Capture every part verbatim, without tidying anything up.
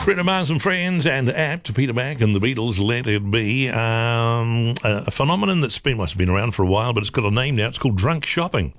Brenda Mars and Friends and Apt, Peter Mac and the Beatles, Let It Be. Um, a, a phenomenon that's been, must have been around for a while, but it's got a name now. It's called drunk shopping.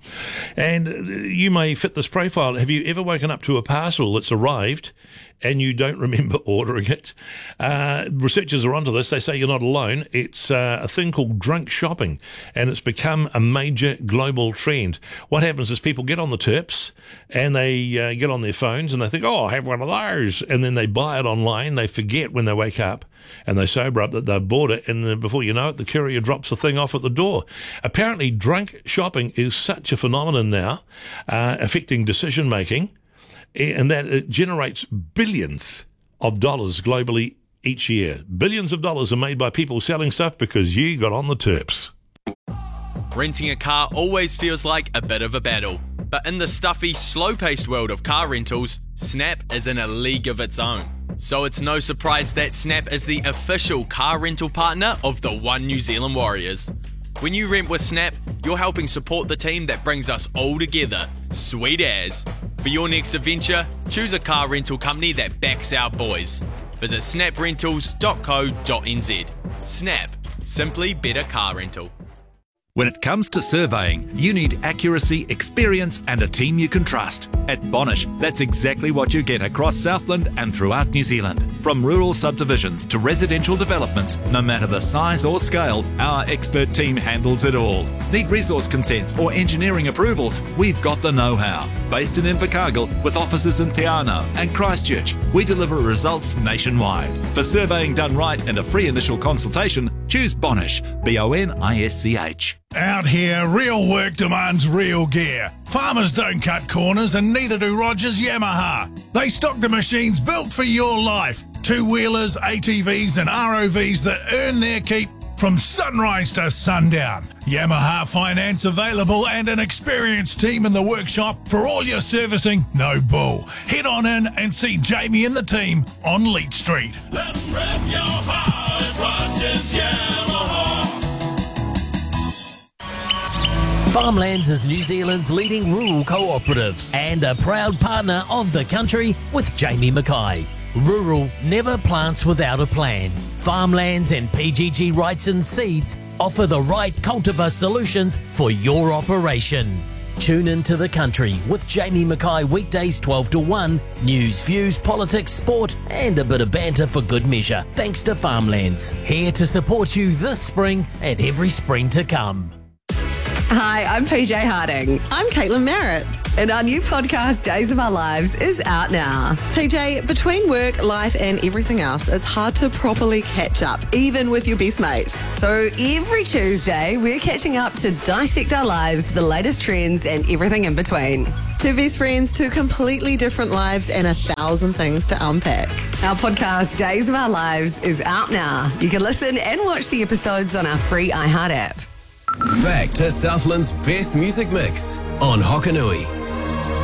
And you may fit this profile. Have you ever woken up to a parcel that's arrived and you don't remember ordering it? Uh, researchers are onto this. They say you're not alone. It's uh, a thing called drunk shopping, and it's become a major global trend. What happens is people get on the terps and they uh, get on their phones and they think, oh, I have one of those. And then they buy it online. They forget when they wake up and they sober up that they've bought it. And uh, before you know it, the courier drops the thing off at the door. Apparently, drunk shopping is such a phenomenon now, uh, affecting decision making, and that it generates billions of dollars globally each year. Billions of dollars are made by people selling stuff because you got on the terps. Renting a car always feels like a bit of a battle. But in the stuffy, slow-paced world of car rentals, Snap is in a league of its own. So it's no surprise that Snap is the official car rental partner of the One New Zealand Warriors. When you rent with Snap, you're helping support the team that brings us all together. Sweet as. For your next adventure, choose a car rental company that backs our boys. Visit snap rentals dot co dot n z. Snap. Simply better car rental. When it comes to surveying, you need accuracy, experience and a team you can trust. At Bonish, that's exactly what you get across Southland and throughout New Zealand. From rural subdivisions to residential developments, no matter the size or scale, our expert team handles it all. Need resource consents or engineering approvals? We've got the know-how. Based in Invercargill with offices in Te Anau and Christchurch, we deliver results nationwide. For surveying done right and a free initial consultation, choose Bonish, B O N I S C H. Out here, real work demands real gear. Farmers don't cut corners and neither do Rogers Yamaha. They stock the machines built for your life. Two-wheelers, A T Vs and R O Vs that earn their keep from sunrise to sundown. Yamaha finance available and an experienced team in the workshop for all your servicing. No bull. Head on in and see Jamie and the team on Leach Street. Let 'em rep your heart at Rogers Yamaha. Farmlands is New Zealand's leading rural cooperative and a proud partner of the country with Jamie Mackay. Rural never plants without a plan. Farmlands and P G G Wrightson Seeds offer the right cultivar solutions for your operation. Tune into the country with Jamie Mackay weekdays twelve to one, news, views, politics, sport and a bit of banter for good measure. Thanks to Farmlands, here to support you this spring and every spring to come. Hi, I'm P J Harding. I'm Caitlin Merritt. And our new podcast, Days of Our Lives, is out now. P J, between work, life and everything else, it's hard to properly catch up, even with your best mate. So every Tuesday, we're catching up to dissect our lives, the latest trends and everything in between. Two best friends, two completely different lives and a thousand things to unpack. Our podcast, Days of Our Lives, is out now. You can listen and watch the episodes on our free iHeart app. Back to Southland's best music mix on Hokanui.